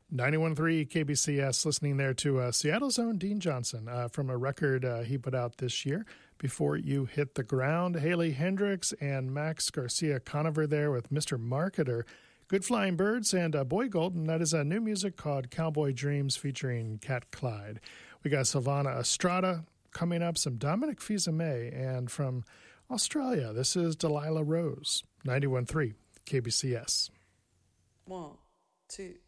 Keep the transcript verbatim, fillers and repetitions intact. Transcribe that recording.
ninety-one point three K B C S, listening there to uh, Seattle's own Dean Johnson uh, from a record uh, he put out this year, Before You Hit the Ground. Haley Hendricks and Max Garcia Conover there with Mister Marketer. Good Flying Birds and uh, Boy Golden. That is a uh, new music called Cowboy Dreams featuring Cat Clyde. We got Sylvana Estrada coming up, some Dominic Fils-Aimé, and from Australia, this is Delilah Rose, ninety-one point three K B C S. One, two.